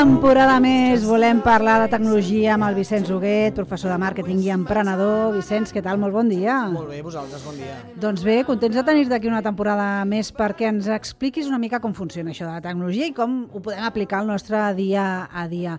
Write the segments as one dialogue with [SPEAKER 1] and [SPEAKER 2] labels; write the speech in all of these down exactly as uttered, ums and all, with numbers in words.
[SPEAKER 1] Temporada més, volem parlar de tecnologia amb el Vicenç Huguet, professor de màrqueting i emprenedor. Vicenç, què tal? Molt bon dia.
[SPEAKER 2] Molt bé, vosaltres, bon dia.
[SPEAKER 1] Doncs bé, contents de tenir-te aquí una temporada més perquè ens expliquis una mica com funciona això de la tecnologia i com ho podem aplicar al nostre dia a dia.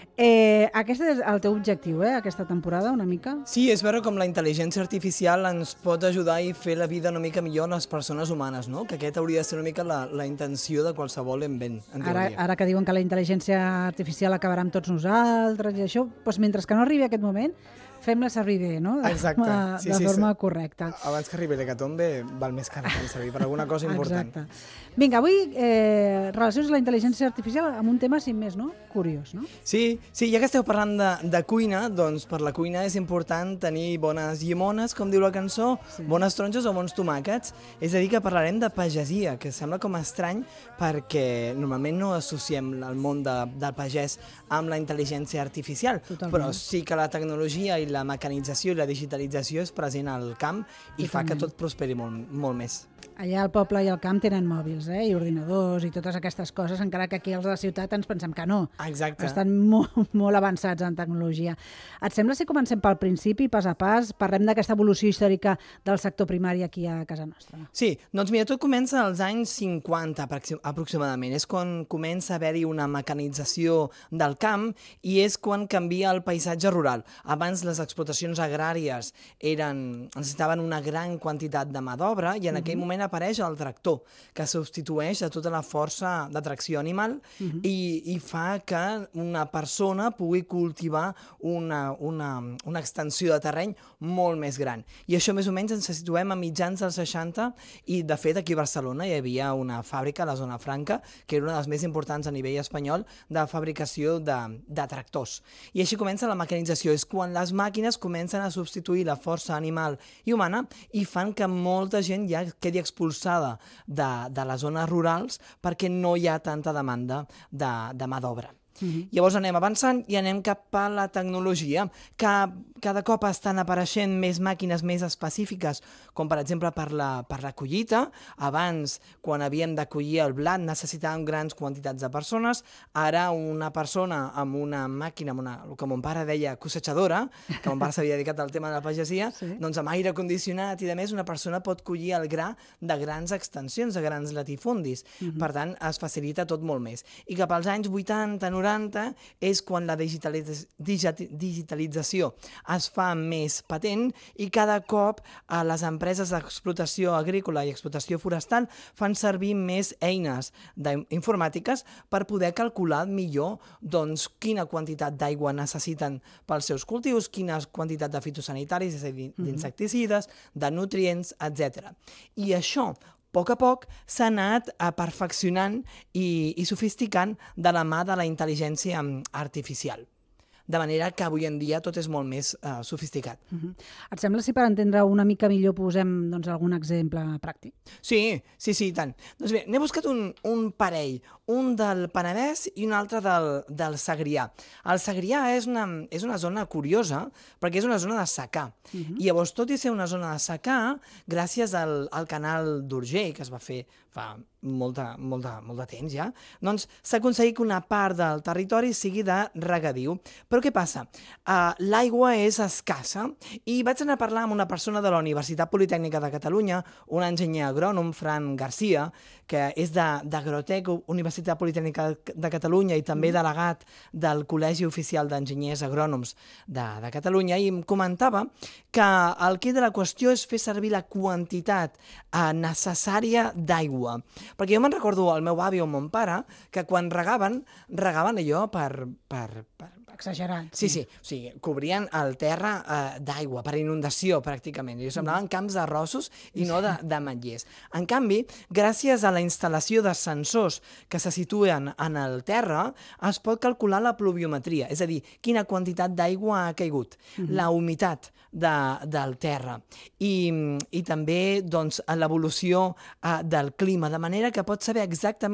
[SPEAKER 1] Eh, aquest és el teu objectiu, eh, aquesta temporada, una mica?
[SPEAKER 2] Sí, és veure com la intel·ligència artificial ens pot ajudar i fer la vida una mica millor a les persones humanes, no? Que aquest hauria de ser una mica la, la intenció de qualsevol invent, en
[SPEAKER 1] Ara,
[SPEAKER 2] teoria.
[SPEAKER 1] ara que diuen que la intel·ligència artificial acabarà amb tots nosaltres i això, doncs mentre que no arribi aquest moment, fem-la servir bé, no? De
[SPEAKER 2] Exacte.
[SPEAKER 1] forma,
[SPEAKER 2] Sí,
[SPEAKER 1] de
[SPEAKER 2] sí,
[SPEAKER 1] forma
[SPEAKER 2] sí.
[SPEAKER 1] correcta.
[SPEAKER 2] Abans que arribi l'hecatombe, val més que ara servir per alguna cosa important.
[SPEAKER 1] Exacte. Vinga, avui eh, relacions la intel·ligència artificial amb un tema, sin més, no? Curiós, no?
[SPEAKER 2] Sí, sí, ja que esteu parlant de, de cuina, doncs per la cuina és important tenir bones llimones, com diu la cançó,
[SPEAKER 1] Sí.
[SPEAKER 2] bones taronges o bons tomàquets. És a dir, que parlarem de pagesia, que sembla com estrany perquè normalment no associem el món de, del pagès amb la intel·ligència artificial,
[SPEAKER 1] Totalment.
[SPEAKER 2] però sí que la tecnologia i la mecanització i la digitalització és present al camp i fa que
[SPEAKER 1] Totalment.
[SPEAKER 2] tot prosperi molt, molt més.
[SPEAKER 1] Allà al poble i al camp tenen mòbils, eh? I ordinadors i totes aquestes coses, encara que aquí als de la ciutat ens pensem que no.
[SPEAKER 2] Exacte.
[SPEAKER 1] Estan molt, molt avançats en tecnologia. Et sembla si comencem pel principi, pas a pas, parlem d'aquesta evolució històrica del sector primari aquí a casa nostra?
[SPEAKER 2] Sí, doncs mira, tot comença als anys cinquanta aproxi- aproximadament. És quan comença a haver-hi una mecanització del camp i és quan canvia el paisatge rural. Abans les explotacions agràries eren, necessitaven una gran quantitat de mà d'obra i en aquell moment apareix el tractor, que substitueix a tota la força de tracció animal i, i fa que una persona pugui cultivar una, una, una extensió de terreny molt més gran. I això més o menys ens situem a mitjans dels seixanta i de fet aquí a Barcelona hi havia una fàbrica a la Zona Franca que era una de les més importants a nivell espanyol de fabricació de, de tractors. I així comença la mecanització, és quan les màquines comencen a substituir la força animal i humana i fan que molta gent ja quedi expulsada de, de les zones rurals perquè no hi ha tanta demanda de, de mà d'obra. Uh-huh. Llavors anem avançant i anem cap a la tecnologia, que cada cop estan apareixent més màquines més específiques, com per exemple per la, per la collita. Abans, quan havíem de collir el blat, necessitàvem grans quantitats de persones. Ara una persona amb una màquina, amb una, el que mon pare deia cossetxadora, que mon pare s'havia dedicat al tema de la pagesia, sí. Doncs amb aire condicionat i de més una persona pot collir el gra de grans extensions, de grans latifundis. Uh-huh. Per tant, es facilita tot molt més. I cap als anys vuitanta, noranta, és quan la digitalitz digitalització es fa més patent i cada cop eh, les empreses d'explotació agrícola i explotació forestal fan servir més eines informàtiques per poder calcular millor doncs, quina quantitat d'aigua necessiten pels seus cultius, quina quantitat de fitosanitaris, és a dir, d'insecticides, de nutrients, etcètera. I això a poc a poc s'ha anat perfeccionant i, i sofisticant de la mà de la intel·ligència artificial. De manera que avui en dia tot és molt més uh, sofisticat.
[SPEAKER 1] Uh-huh. Et sembla si per entendre una mica millor posem doncs, algun exemple pràctic?
[SPEAKER 2] Sí, sí, sí, i tant. Doncs bé, n'he buscat un, un parell, un del Penedès i un altre del, del Segrià. El Segrià és una, és una zona curiosa perquè és una zona de secà. Uh-huh. I llavors, tot i ser una zona de secà, gràcies al, al canal d'Urgell, que es va fer fa molta, molta, molt de temps ja, doncs s'ha aconseguit que una part del territori sigui de regadiu. Però què passa? Uh, L'aigua és escassa i vaig anar a parlar amb una persona de la Universitat Politècnica de Catalunya, un enginyer agrònom, Fran Garcia, que és d'Agrotec, Universitat Politècnica de Catalunya i també delegat del Col·legi Oficial d'Enginyers Agrònoms de, de Catalunya, i em comentava que el quid de la qüestió és fer servir la quantitat uh, necessària d'aigua. Perquè jo me'n recordo el meu avi o mon pare que quan regaven, regaven allò per... per, per
[SPEAKER 1] Exagerat.
[SPEAKER 2] Sí, sí, o sigui, cobrien el terra eh, d'aigua, per inundació pràcticament, i semblaven camps d'arrossos i no de, de matllers. En canvi, gràcies a la instal·lació de sensors que se situen en el terra, es pot calcular la pluviometria, és a dir, quina quantitat d'aigua ha caigut, uh-huh. la humitat de, del terra i, i també doncs, l'evolució eh, del clima, de manera que pots saber exactament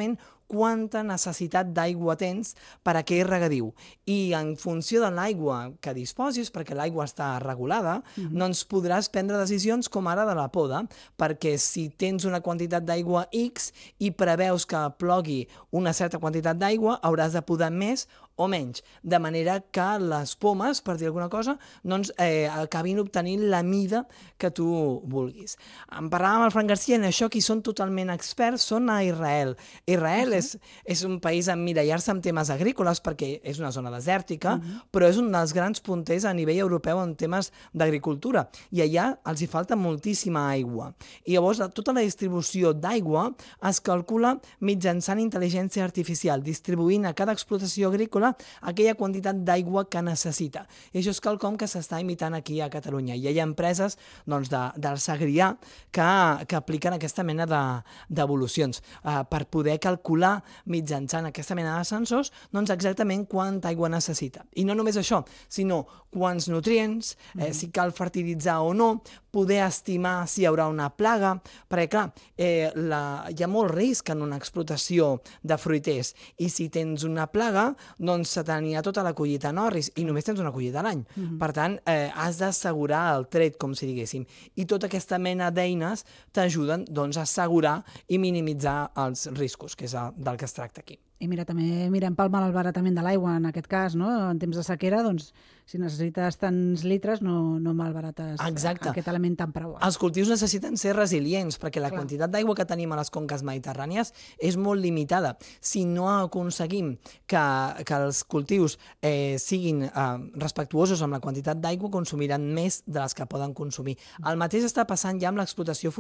[SPEAKER 2] quanta necessitat d'aigua tens per a aquell regadiu. I en funció de l'aigua que disposis, perquè l'aigua està regulada, mm-hmm. doncs podràs prendre decisions com ara de la poda, perquè si tens una quantitat d'aigua X i preveus que plogui una certa quantitat d'aigua, hauràs de podar més o menys, de manera que les pomes, per dir alguna cosa, doncs, eh, acabin obtenint la mida que tu vulguis. En parlàvem amb el Fran Garcia, en això qui són totalment experts són a Israel. Israel uh-huh. és, és un país a emmirallar-se en temes agrícoles perquè és una zona desèrtica, uh-huh. però és un dels grans punters a nivell europeu en temes d'agricultura, i allà els hi falta moltíssima aigua. I llavors tota la distribució d'aigua es calcula mitjançant intel·ligència artificial, distribuint a cada explotació agrícola aquella quantitat d'aigua que necessita. I això és quelcom que s'està imitant aquí a Catalunya. I hi ha empreses doncs, de, del Segrià que, que apliquen aquesta mena d'evolucions de, uh, per poder calcular mitjançant aquesta mena de sensors doncs, exactament quanta aigua necessita. I no només això, sinó quants nutrients, eh, si cal fertilitzar o no, poder estimar si hi haurà una plaga, perquè clar, eh, la, hi ha molt risc en una explotació de fruiters, i si tens una plaga, doncs se t'anirà tota la collita en orris, i només tens una collita a l'any. Mm-hmm. Per tant, eh, has d'assegurar el tret, com si diguéssim. I tota aquesta mena d'eines t'ajuden doncs, a assegurar i minimitzar els riscos, que és el, del que es tracta aquí.
[SPEAKER 1] I mira, també mirem pel malbaratament de l'aigua en aquest cas, no? En temps de sequera, doncs, si necessites tants litres, no, no malbarates
[SPEAKER 2] Exacte.
[SPEAKER 1] Aquest element tan preuat.
[SPEAKER 2] Els cultius necessiten ser resilients, perquè la
[SPEAKER 1] Clar.
[SPEAKER 2] quantitat d'aigua que tenim a les conques mediterrànies és molt limitada. Si no aconseguim que, que els cultius eh, siguin eh, respectuosos amb la quantitat d'aigua, consumiran més de les que poden consumir. El mateix està passant ja amb l'explotació